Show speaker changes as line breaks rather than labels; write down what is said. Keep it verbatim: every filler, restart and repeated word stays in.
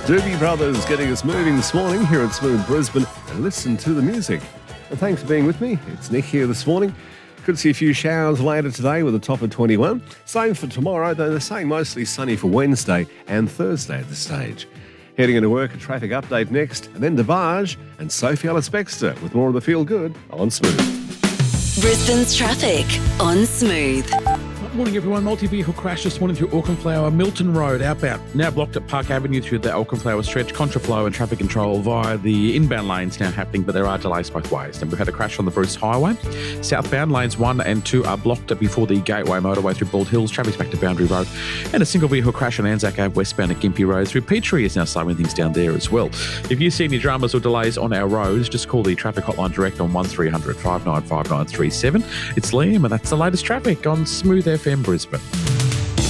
Doobie Brothers getting us moving this morning here at Smooth Brisbane, and listen to the music. And thanks for being with me. It's Nick here this morning. Could see a few showers later today with a top of twenty-one. Same for tomorrow, though they're saying mostly sunny for Wednesday and Thursday at this stage. Heading into work, a traffic update next, and then DeBarge and Sophie Ellis-Bextor with more of the Feel Good on Smooth.
Brisbane's traffic on Smooth.
Morning, everyone. Multi-vehicle crash this morning through Auckland Flower, Milton Road, outbound. Now blocked at Park Avenue through the Auckland Flower stretch. Contraflow and traffic control via the inbound lanes now happening, but there are delays both ways. And we've had a crash on the Bruce Highway. Southbound lanes one and two are blocked before the Gateway motorway through Bald Hills. Traffic's back to Boundary Road. And a single vehicle crash on Anzac Ave westbound at Gympie Road through Petrie is now slowing things down there as well. If you see any dramas or delays on our roads, just call the traffic hotline direct on one three hundred, five nine five nine three seven. It's Liam, and that's the latest traffic on Smooth F M Brisbane.